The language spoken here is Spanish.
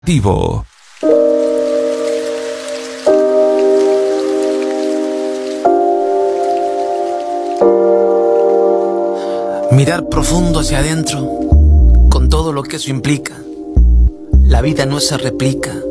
Tivo. Mirar profundo hacia adentro, con todo lo que eso implica. La vida no se replica,